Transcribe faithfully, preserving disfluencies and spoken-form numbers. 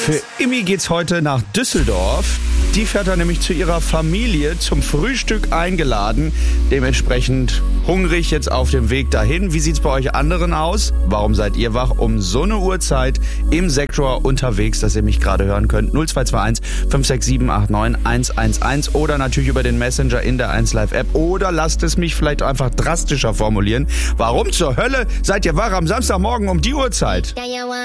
Für Immi geht's heute nach Düsseldorf. Die fährt er nämlich zu ihrer Familie zum Frühstück eingeladen. Dementsprechend hungrig jetzt auf dem Weg dahin. Wie sieht's bei euch anderen aus? Warum seid ihr wach um so eine Uhrzeit im Sektor unterwegs, dass ihr mich gerade hören könnt? null zwei zwei eins fünf sechs sieben acht neun eins eins eins oder natürlich über den Messenger in der eins Live App oder lasst es mich vielleicht einfach drastischer formulieren. Warum zur Hölle seid ihr wach am Samstagmorgen um die Uhrzeit?